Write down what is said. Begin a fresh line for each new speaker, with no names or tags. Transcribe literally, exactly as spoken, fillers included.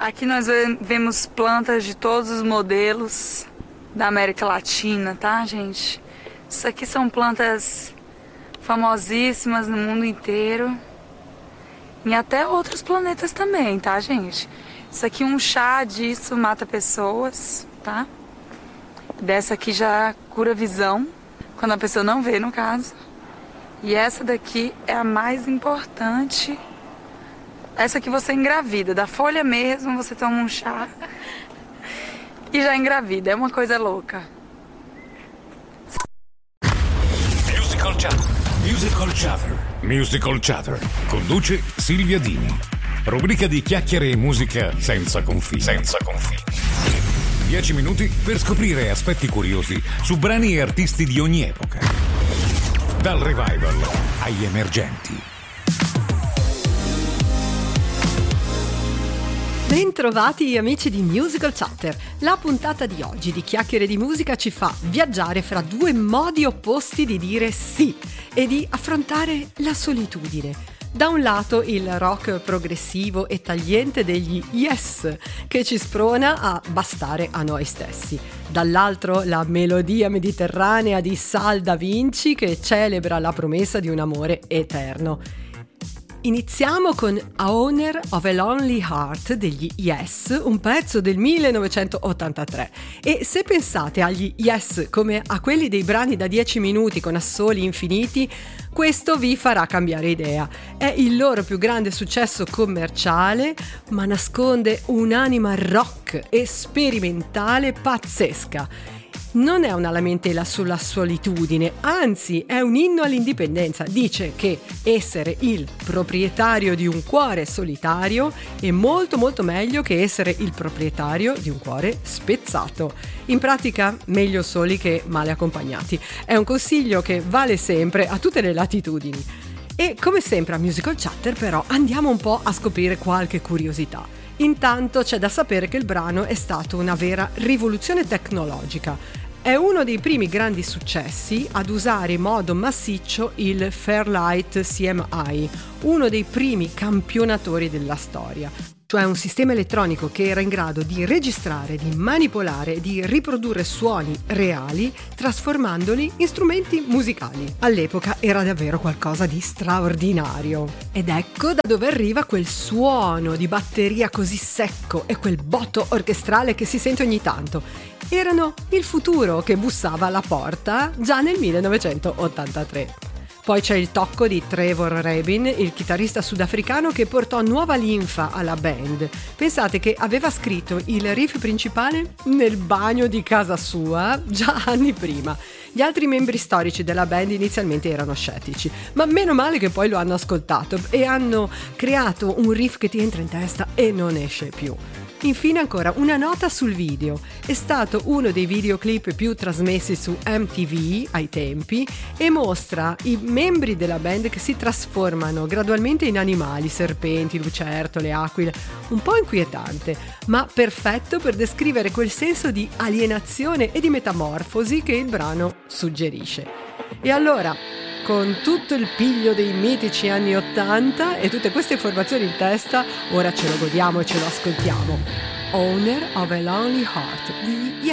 Aqui nós vemos plantas de todos os modelos da América Latina, tá, gente? Isso aqui são plantas famosíssimas no mundo inteiro. E até outros planetas também, tá, gente? Isso aqui, um chá disso mata pessoas, tá? Dessa aqui já cura visão, quando a pessoa não vê, no caso. E essa daqui é a mais importante. Essa aqui você engravida, da folha mesmo, você toma um chá e já engravida, é uma coisa louca.
Musical Chatter. Musical Chatter. Musical Chatter. Conduce Silvia Dini. Rubrica di chiacchiere e musica senza confini. Senza confini. Dieci minuti per scoprire aspetti curiosi su brani e artisti di ogni epoca. Dal revival agli emergenti.
Bentrovati amici di Musical Chatter. La puntata di oggi di Chiacchiere di Musica ci fa viaggiare fra due modi opposti di dire sì e di affrontare la solitudine. Da un lato il rock progressivo e tagliente degli Yes, che ci sprona a bastare a noi stessi. Dall'altro la melodia mediterranea di Sal da Vinci, che celebra la promessa di un amore eterno. Iniziamo con A Owner of a Lonely Heart degli Yes, un pezzo del millenovecentottantatré. E se pensate agli Yes come a quelli dei brani da dieci minuti con assoli infiniti, questo vi farà cambiare idea. È il loro più grande successo commerciale, ma nasconde un'anima rock e sperimentale pazzesca. Non è una lamentela sulla solitudine, anzi è un inno all'indipendenza. Dice che essere il proprietario di un cuore solitario è molto molto meglio che essere il proprietario di un cuore spezzato. In pratica, meglio soli che male accompagnati. È un consiglio che vale sempre a tutte le latitudini. E come sempre a Musical Chatter però andiamo un po' a scoprire qualche curiosità. Intanto c'è da sapere che il brano è stato una vera rivoluzione tecnologica. È uno dei primi grandi successi ad usare in modo massiccio il Fairlight C M I, uno dei primi campionatori della storia. Cioè un sistema elettronico che era in grado di registrare, di manipolare e di riprodurre suoni reali, trasformandoli in strumenti musicali. All'epoca era davvero qualcosa di straordinario. Ed ecco da dove arriva quel suono di batteria così secco e quel botto orchestrale che si sente ogni tanto. Erano il futuro che bussava alla porta già nel millenovecentottantatré. Poi c'è il tocco di Trevor Rabin, il chitarrista sudafricano che portò nuova linfa alla band. Pensate che aveva scritto il riff principale nel bagno di casa sua già anni prima. Gli altri membri storici della band inizialmente erano scettici, ma meno male che poi lo hanno ascoltato e hanno creato un riff che ti entra in testa e non esce più. Infine ancora una nota sul video. È stato uno dei videoclip più trasmessi su M T V ai tempi e mostra i membri della band che si trasformano gradualmente in animali, serpenti, lucertole, aquile. Un po' inquietante, ma perfetto per descrivere quel senso di alienazione e di metamorfosi che il brano suggerisce. E allora, con tutto il piglio dei mitici anni ottanta e tutte queste informazioni in testa, ora ce lo godiamo e ce lo ascoltiamo. Owner of a Lonely Heart di